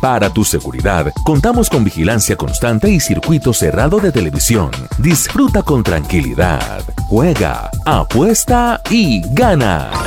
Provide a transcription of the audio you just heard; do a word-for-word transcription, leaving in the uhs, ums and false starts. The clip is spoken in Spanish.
Para tu seguridad, contamos con vigilancia constante y circuito cerrado de televisión. Disfruta con tranquilidad. Juega, apuesta y gana.